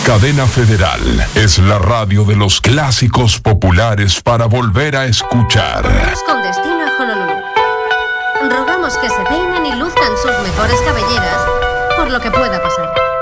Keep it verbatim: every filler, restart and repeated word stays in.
Cadena Federal es la radio de los clásicos populares para volver a escuchar. Volvemos con destino a Honolulu. Rogamos que se peinen y luzcan sus mejores cabelleras por lo que pueda pasar.